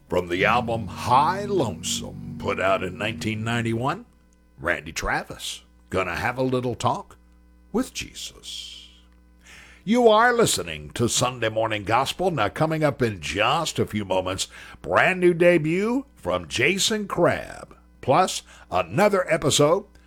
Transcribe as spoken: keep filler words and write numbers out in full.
From the album High Lonesome, put out in nineteen ninety-one, Randy Travis, Gonna Have a Little Talk with Jesus. You are listening to Sunday Morning Gospel. Now, coming up in just a few moments, brand new debut from Jason Crabb, plus another episode